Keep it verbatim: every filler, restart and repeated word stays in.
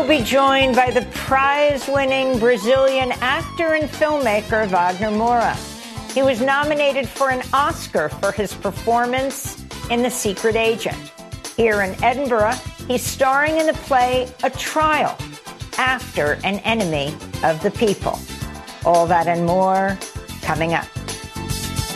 will be joined by the prize-winning Brazilian actor and filmmaker Wagner Moura. He was nominated for an Oscar for his performance in The Secret Agent. Here in Edinburgh, he's starring in the play A Trial, After an Enemy of the People. All that and more coming up.